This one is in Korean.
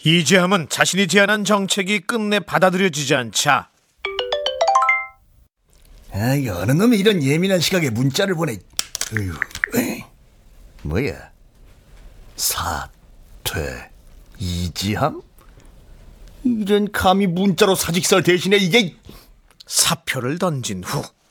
이재함은 자신이 제안한 정책이 끝내 받아들여지지 않자 어느 놈이 이런 예민한 시각에 문자를 보내. 뭐야? 사퇴 이지함? 이런 감히 문자로 사직서를 대신해. 이게 사표를 던진 후